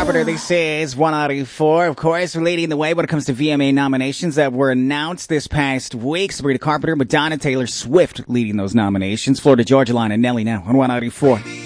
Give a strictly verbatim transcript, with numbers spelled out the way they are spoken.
Carpenter. This is one ninety-four. Of course, we're leading the way when it comes to V M A nominations that were announced this past week. Sabrina Carpenter, Madonna, Taylor Swift leading those nominations. Florida Georgia Line and Nelly now on one ninety-four.